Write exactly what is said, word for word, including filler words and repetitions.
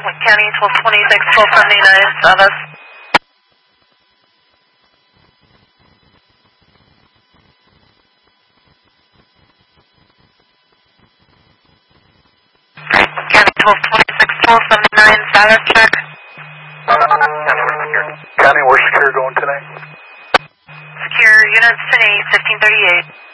County twelve twenty-six, twelve seventy-nine, status. County twelve twenty-six, twelve seventy-nine, status check. County, we're secure going today. Secure, units ten eight, fifteen thirty-eight.